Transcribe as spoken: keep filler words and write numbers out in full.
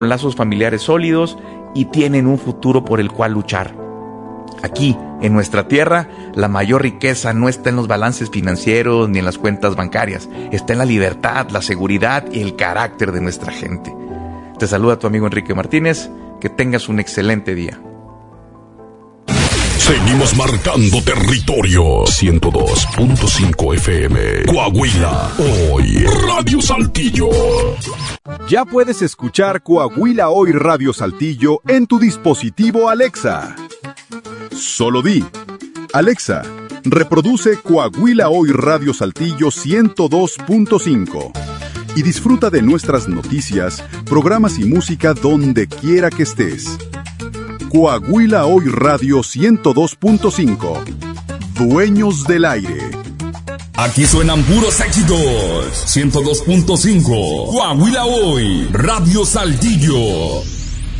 lazos familiares sólidos y tienen un futuro por el cual luchar. Aquí, en nuestra tierra, la mayor riqueza no está en los balances financieros ni en las cuentas bancarias. Está en la libertad, la seguridad y el carácter de nuestra gente. Te saluda tu amigo Enrique Martínez. Que tengas un excelente día. Seguimos marcando territorio. ciento dos punto cinco F M. Coahuila, hoy. Radio Saltillo. Ya puedes escuchar Coahuila Hoy Radio Saltillo en tu dispositivo Alexa. Solo di: Alexa, reproduce Coahuila Hoy Radio Saltillo ciento dos punto cinco. Y disfruta de nuestras noticias, programas y música donde quiera que estés. Coahuila Hoy Radio ciento dos punto cinco. Dueños del aire. Aquí suenan puros éxitos. ciento dos punto cinco. Coahuila Hoy Radio Saltillo.